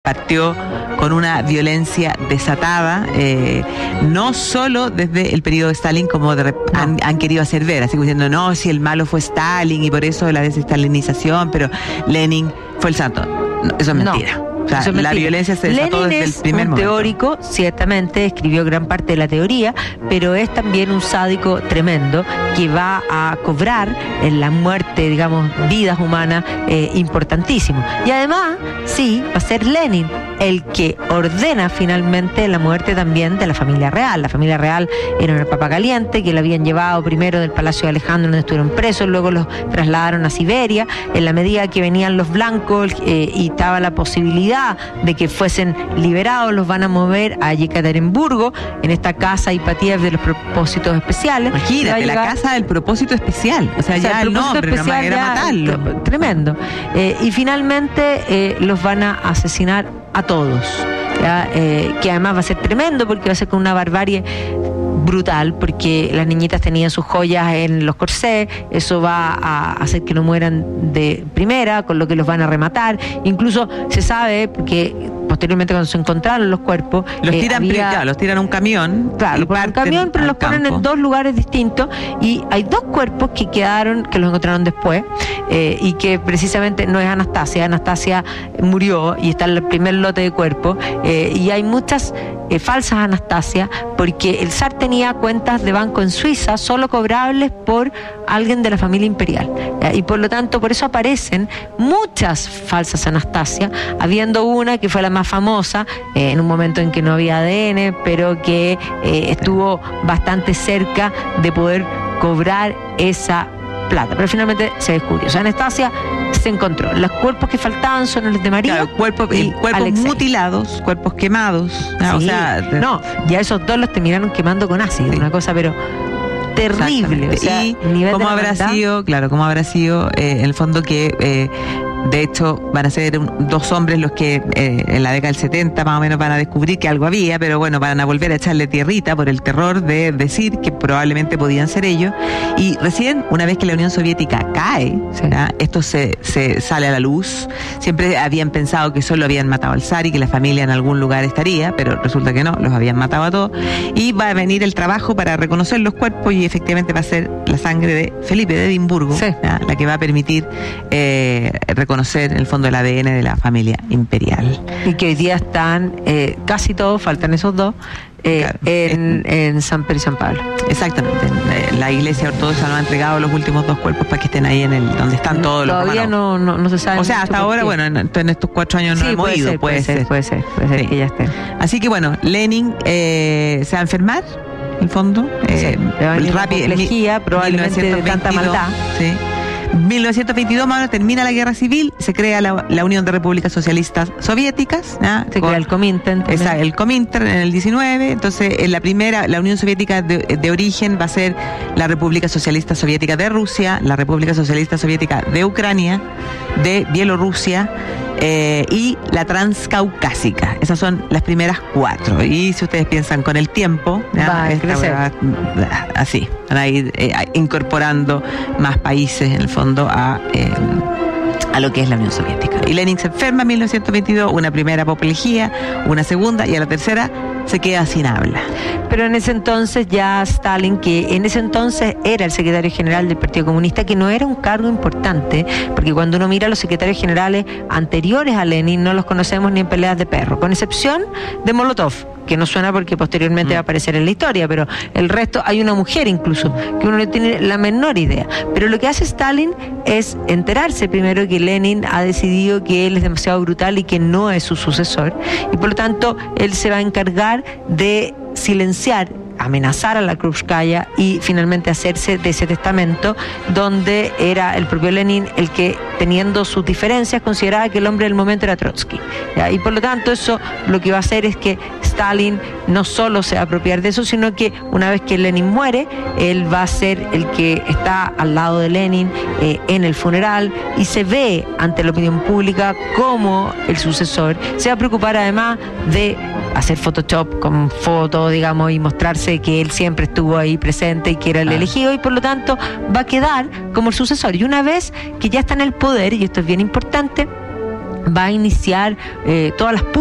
partió con una violencia desatada, no solo desde el periodo de Stalin, como han querido hacer ver, así como diciendo, no, si el malo fue Stalin y por eso la desestalinización, pero Lenin fue el santo. No, eso es mentira. O sea, la violencia se desató desde el primer momento. Lenin es un teórico, ciertamente escribió gran parte de la teoría, pero es también un sádico tremendo que va a cobrar en la muerte, digamos, vidas humanas importantísimo. Y además, sí, va a ser Lenin el que ordena finalmente la muerte también de la familia real. La familia real era una papa caliente que la habían llevado primero del Palacio de Alejandro, donde estuvieron presos, luego los trasladaron a Siberia. En la medida que venían los blancos y estaba la posibilidad de que fuesen liberados, los van a mover a Yekaterinburgo, en esta casa Ipatiev de los propósitos especiales. Imagínate, la casa del propósito especial. O sea ya el nombre nomás era matarlo. Tremendo. Y finalmente los van a asesinar a todos, que además va a ser tremendo porque va a ser con una barbarie brutal, porque las niñitas tenían sus joyas en los corsés, eso va a hacer que no mueran de primera, con lo que los van a rematar. Incluso se sabe, porque posteriormente cuando se encontraron los cuerpos, los tiran, los tiran a un camión, claro, por un camión, pero los ponen en dos lugares distintos, y hay dos cuerpos que quedaron, que los encontraron después, y que precisamente no es Anastasia murió y está en el primer lote de cuerpos, y hay muchas falsas Anastasia, porque el zar tenía cuentas de banco en Suiza solo cobrables por alguien de la familia imperial, y por lo tanto por eso aparecen muchas falsas Anastasia, habiendo una que fue la más famosa en un momento en que no había ADN, pero que estuvo bastante cerca de poder cobrar esa plata, pero finalmente se descubrió. O sea, Anastasia se encontró. Los cuerpos que faltaban son los de María. Claro, cuerpos mutilados, cuerpos quemados. Sí. O sea, no, ya esos dos los terminaron quemando con ácido, sí. Una cosa, pero terrible. O sea, y cómo habrá sido, en el fondo que de hecho van a ser dos hombres los que en la década del 70 más o menos van a descubrir que algo había, pero bueno, van a volver a echarle tierrita por el terror de decir que probablemente podían ser ellos, y recién una vez que la Unión Soviética cae, sí. Esto se sale a la luz. Siempre habían pensado que solo habían matado al zar y que la familia en algún lugar estaría, pero resulta que no, los habían matado a todos, y va a venir el trabajo para reconocer los cuerpos, y efectivamente va a ser la sangre de Felipe de Edimburgo, sí. La que va a permitir reconocer en el fondo el ADN de la familia imperial. Y que hoy día están casi todos, faltan esos dos, claro, en San Pedro y San Pablo. Exactamente. La Iglesia Ortodoxa nos ha entregado los últimos dos cuerpos para que estén ahí donde están todos los romanos. Todavía no se sabe. O sea, hasta ahora, bueno, en estos 4 años no hemos ido. Puede ser sí. Que ya estén. Así que bueno, Lenin se va a enfermar, en el fondo. Probablemente de tanta maldad. Sí. 1922 más o menos termina la guerra civil, se crea la Unión de Repúblicas Socialistas Soviéticas, se crea el Comintern, el Comintern en el 19. Entonces en la Unión Soviética de origen va a ser la República Socialista Soviética de Rusia, la República Socialista Soviética de Ucrania, de Bielorrusia y la Transcaucásica. Esas son las primeras 4, y si ustedes piensan con el tiempo, así van a ir incorporando más países en el fondo a lo que es la Unión Soviética. Y Lenin se enferma en 1922, una primera apoplejía, una segunda, y a la tercera se queda sin habla. Pero en ese entonces ya Stalin, que en ese entonces era el secretario general del Partido Comunista, que no era un cargo importante, porque cuando uno mira a los secretarios generales anteriores a Lenin no los conocemos ni en peleas de perro, con excepción de Molotov, que no suena porque posteriormente va a aparecer en la historia, pero el resto, hay una mujer incluso, que uno no tiene la menor idea. Pero lo que hace Stalin es enterarse primero que Lenin ha decidido que él es demasiado brutal y que no es su sucesor, y por lo tanto él se va a encargar de silenciar, amenazar a la Krupskaya y finalmente hacerse de ese testamento donde era el propio Lenin el que, teniendo sus diferencias, consideraba que el hombre del momento era Trotsky, ¿ya? Y por lo tanto eso lo que va a hacer es que Stalin no solo se va a apropiar de eso, sino que una vez que Lenin muere, él va a ser el que está al lado de Lenin en el funeral, y se ve ante la opinión pública como el sucesor. Se va a preocupar además de hacer Photoshop con fotos, digamos, y mostrarse que él siempre estuvo ahí presente y que era el elegido, y por lo tanto va a quedar como el sucesor. Y una vez que ya está en el poder, y esto es bien importante, va a iniciar todas las